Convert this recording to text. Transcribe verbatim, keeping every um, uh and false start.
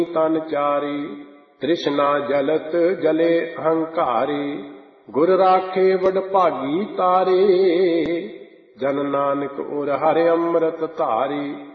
ਤਨ ਚਾਰੀ। ਤ੍ਰਿਸ਼ਨਾ ਜਲਤ ਜਲੇ ਅਹੰਕਾਰੀ, ਗੁਰ ਰਾਖੇ ਵਡਭਾਗੀ ਤਾਰੇ। ਜਨ ਨਾਨਕ ਉਰ ਹਰਿ ਅੰਮ੍ਰਿਤ ਧਾਰੀ।